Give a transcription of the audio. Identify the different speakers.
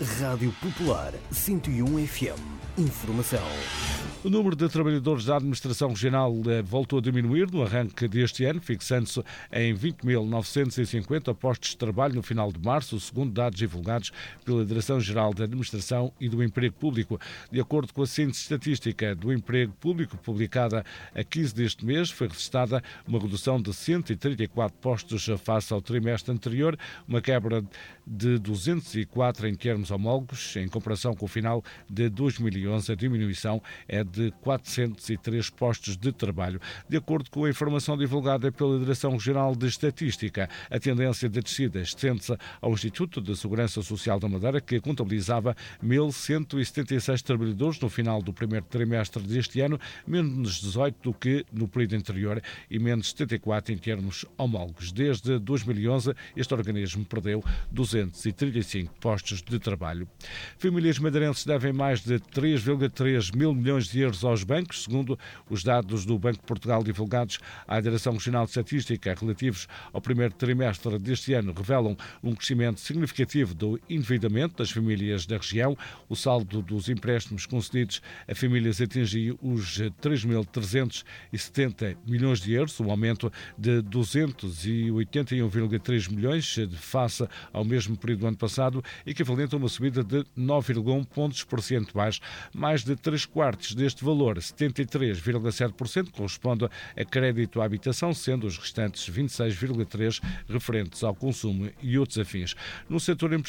Speaker 1: Rádio Popular 101 FM. Informação.
Speaker 2: O número de trabalhadores da administração regional voltou a diminuir no arranque deste ano, fixando-se em 20.950 postos de trabalho no final de março, segundo dados divulgados pela Direção-Geral da Administração e do Emprego Público. De acordo com a Síntese Estatística do Emprego Público, publicada a 15 deste mês, foi registada uma redução de 134 postos face ao trimestre anterior, uma quebra de 204 em termos homólogos, em comparação com o final de 2011, a diminuição é de 403 postos de trabalho. De acordo com a informação divulgada pela Direção-Geral de Estatística, a tendência de descida estende-se ao Instituto de Segurança Social da Madeira, que contabilizava 1.176 trabalhadores no final do primeiro trimestre deste ano, menos 18 do que no período anterior e menos 74 em termos homólogos. Desde 2011, este organismo perdeu 235 postos de trabalho. Famílias madeirenses devem mais de 3,3 mil milhões de euros aos bancos, segundo os dados do Banco de Portugal divulgados à Direção Regional de Estatística relativos ao primeiro trimestre deste ano, revelam um crescimento significativo do endividamento das famílias da região. O saldo dos empréstimos concedidos a famílias atingiu os 3.370 milhões de euros, um aumento de 281,3 milhões face ao mesmo período do ano passado, equivalente a uma subida de 9,1 pontos percentuais. Mais de 3/4 deste valor, 73,7%, corresponde a crédito à habitação, sendo os restantes 26,3% referentes ao consumo e outros afins. No setor